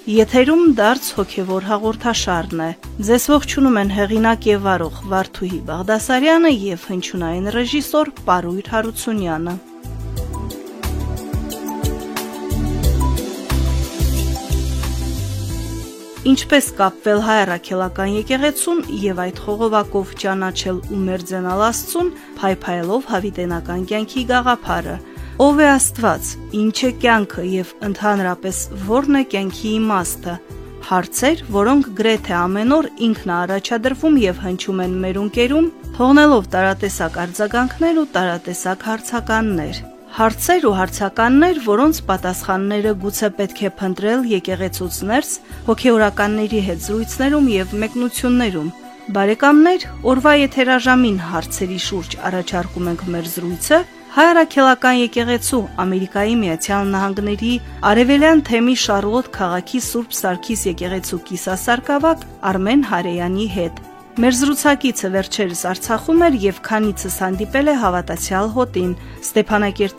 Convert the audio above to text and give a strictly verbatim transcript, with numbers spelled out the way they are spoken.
Եթերում դարձ հոգևոր հաղորդաշարն է։ Ձեզ ողջունում են հեղինակ եւ վարող Վարդուհի Բաղդասարյանը եւ հնչյունային ռեժիսոր Պարույր Հարությունյանը։ Ինչպես կապվել հայ առաքելական եկեղեցուն եւ այդ խողովակով ճանաչել ու մերձենալ Աստծուն, փայփայելով հավիտենական կյանքի գաղափարը։ Ով է Աստված, ինչ է կյանքը եւ ընդհանրապես ո՞րն է կյանքի իմաստը։ Հարցեր, որոնք գրեթե ամեն օր ինքն է առաջադրվում եւ հնչում են մեր ունկերում, թողնելով տարատեսակ արձագանքներ ու տարատեսակ հարցականներ։ Հարցեր ու հարցականներ, որոնց պատասխանները գուցե պետք է փնտրել եկեղեցուց ներս, հոգեորականների հետ զրույցներում եւ մեկնություններում։ Բարեկամներ, օրվա եթերաժամին հարցերի շուրջ առաջարկում ենք մեր զրույցը Հայ առաքելական եկեղեցու Ամերիկայի Միացյալ Նահանգների Արևելյան թեմի Շարլոտ քաղաքի Սուրբ Սարգիս եկեղեցու կիսասարկավակ Արմեն Հարեյանի հետ։ Մեր զրուցակիցը վերջերս Արցախում էր եւ քանիցս հանդիպել է հավատացյալ հոտին Ստեփանակերտ